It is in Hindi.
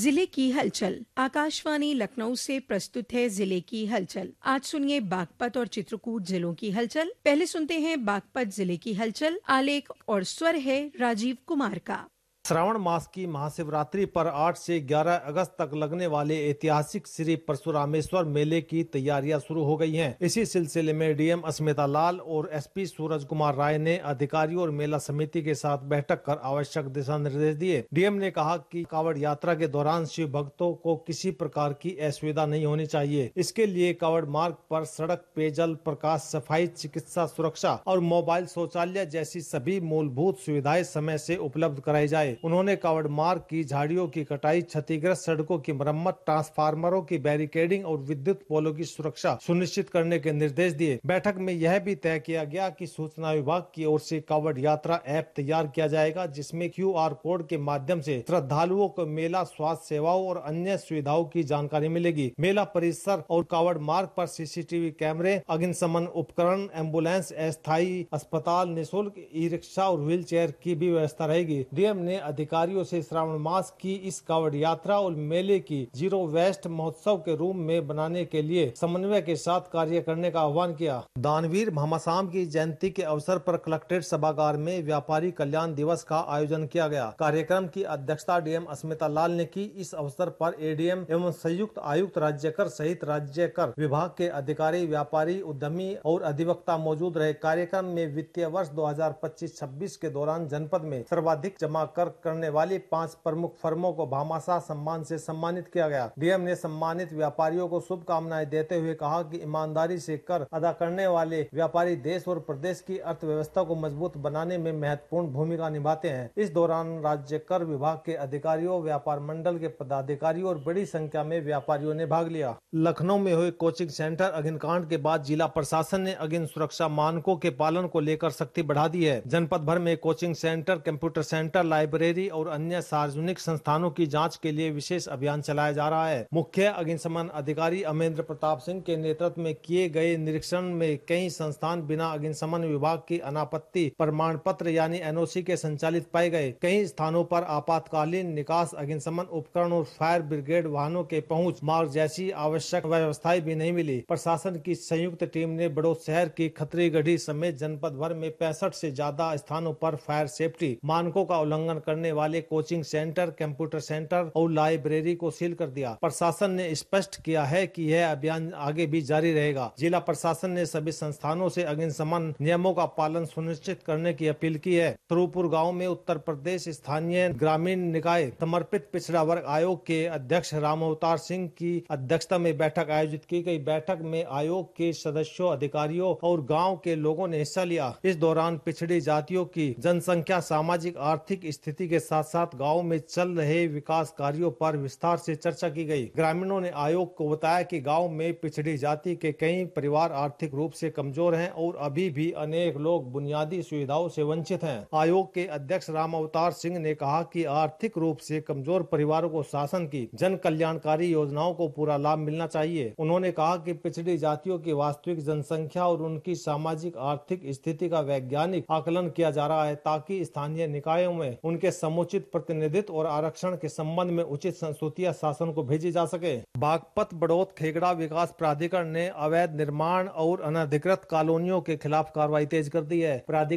जिले की हलचल। आकाशवाणी लखनऊ से प्रस्तुत है जिले की हलचल। आज सुनिए बागपत और चित्रकूट जिलों की हलचल। पहले सुनते हैं बागपत जिले की हलचल। आलेख और स्वर है राजीव कुमार का। श्रावण मास की महाशिवरात्रि पर 8 से 11 अगस्त तक लगने वाले ऐतिहासिक श्री परशुरामेश्वर मेले की तैयारियां शुरू हो गई हैं। इसी सिलसिले में डीएम अस्मिता लाल और एसपी सूरज कुमार राय ने अधिकारियों और मेला समिति के साथ बैठक कर आवश्यक दिशा निर्देश दिए। डीएम ने कहा कि कांवड़ यात्रा के दौरान शिव भक्तों को किसी प्रकार की असुविधा नहीं होनी चाहिए। इसके लिए कांवड़ मार्ग पर सड़क, पेयजल, प्रकाश, सफाई, चिकित्सा, सुरक्षा और मोबाइल शौचालय जैसी सभी मूलभूत सुविधाएं समय से उपलब्ध कराई जाए। उन्होंने कांवड़ मार्ग की झाड़ियों की कटाई, क्षतिग्रस्त सड़कों की मरम्मत, ट्रांसफार्मरों की बैरिकेडिंग और विद्युत पोलों की सुरक्षा सुनिश्चित करने के निर्देश दिए। बैठक में यह भी तय किया गया कि सूचना विभाग की ओर से कांवड़ यात्रा ऐप तैयार किया जाएगा, जिसमें क्यूआर कोड के माध्यम से श्रद्धालुओं को मेला, स्वास्थ्य सेवाओं और अन्य सुविधाओं की जानकारी मिलेगी। मेला परिसर और कांवड़ मार्ग पर सीसीटीवी कैमरे, अग्निशमन उपकरण, एम्बुलेंस, अस्थायी अस्पताल, निःशुल्क ई रिक्शा और व्हील चेयर की भी व्यवस्था रहेगी। डीएम ने अधिकारियों से श्रावण मास की इस कांवड़ यात्रा और मेले की जीरो वेस्ट महोत्सव के रूप में बनाने के लिए समन्वय के साथ कार्य करने का आह्वान किया। दानवीर भामाशाह की जयंती के अवसर पर कलेक्ट्रेट सभागार में व्यापारी कल्याण दिवस का आयोजन किया गया। कार्यक्रम की अध्यक्षता डीएम अस्मिता लाल ने की। इस अवसर पर एडीएम एवं संयुक्त आयुक्त राज्य कर सहित राज्य कर विभाग के अधिकारी, व्यापारी, उद्यमी और अधिवक्ता मौजूद रहे। कार्यक्रम में वित्तीय वर्ष 2025-26 के दौरान जनपद में सर्वाधिक जमा कर करने वाली 5 प्रमुख फर्मों को भामाशाह सम्मान से सम्मानित किया गया। डीएम ने सम्मानित व्यापारियों को शुभकामनाएं देते हुए कहा कि ईमानदारी से कर अदा करने वाले व्यापारी देश और प्रदेश की अर्थव्यवस्था को मजबूत बनाने में महत्वपूर्ण भूमिका निभाते हैं। इस दौरान राज्य कर विभाग के अधिकारियों, व्यापार मंडल के पदाधिकारियों और बड़ी संख्या में व्यापारियों ने भाग लिया। लखनऊ में हुए कोचिंग सेंटर अग्निकांड के बाद जिला प्रशासन ने अग्नि सुरक्षा मानकों के पालन को लेकर सख्ती बढ़ा दी है। जनपद भर में coaching centre, computer centre, library और अन्य सार्वजनिक संस्थानों की जांच के लिए विशेष अभियान चलाया जा रहा है। मुख्य अग्निशमन अधिकारी अमरेंद्र प्रताप सिंह के नेतृत्व में किए गए निरीक्षण में कई संस्थान बिना अग्निशमन विभाग की अनापत्ति प्रमाण पत्र यानी एनओसी के संचालित पाए गए। कई स्थानों पर आपातकालीन निकास, अग्निशमन उपकरण और फायर ब्रिगेड वाहनों के पहुंच मार्ग जैसी आवश्यक व्यवस्थाएं भी नहीं मिली। प्रशासन की संयुक्त टीम ने बड़ौद शहर की खतरीगढ़ी समेत जनपद भर में 65 से ज्यादा स्थानों पर फायर सेफ्टी मानकों का उल्लंघन करने वाले कोचिंग सेंटर, कंप्यूटर सेंटर और लाइब्रेरी को सील कर दिया। प्रशासन ने स्पष्ट किया है कि यह अभियान आगे भी जारी रहेगा। जिला प्रशासन ने सभी संस्थानों से अग्निशमन नियमों का पालन सुनिश्चित करने की अपील की है। थरूपुर गांव में उत्तर प्रदेश स्थानीय ग्रामीण निकाय समर्पित पिछड़ा वर्ग आयोग के अध्यक्ष राम अवतार सिंह की अध्यक्षता में बैठक आयोजित की गई। बैठक में आयोग के सदस्यों, अधिकारियों और गाँव के लोगों ने हिस्सा लिया। इस दौरान पिछड़ी जातियों की जनसंख्या, सामाजिक आर्थिक स्थिति के साथ साथ गांव में चल रहे विकास कार्यों पर विस्तार से चर्चा की गई। ग्रामीणों ने आयोग को बताया कि गांव में पिछड़ी जाति के कई परिवार आर्थिक रूप से कमजोर हैं और अभी भी अनेक लोग बुनियादी सुविधाओं से वंचित हैं। आयोग के अध्यक्ष राम अवतार सिंह ने कहा कि आर्थिक रूप से कमजोर परिवारों को शासन की जन कल्याणकारी योजनाओं को पूरा लाभ मिलना चाहिए। उन्होंने कहा कि पिछड़ी जातियों की वास्तविक जनसंख्या और उनकी सामाजिक आर्थिक स्थिति का वैज्ञानिक आकलन किया जा रहा है, ताकि स्थानीय निकायों में उनके समुचित प्रतिनिधित्व और आरक्षण के संबंध में उचित संस्तुतियां शासन को भेजी जा सके। बागपत बड़ौद खेगड़ा विकास प्राधिकरण ने अवैध निर्माण और अनधिकृत कॉलोनियों के खिलाफ कार्रवाई तेज कर दी है। प्राधिकरण